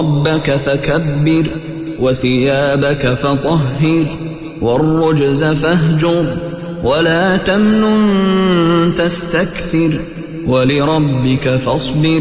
ربك فكبر وثيابك فطهر والرجز فاهجر ولا تمنن تستكثر ولربك فاصبر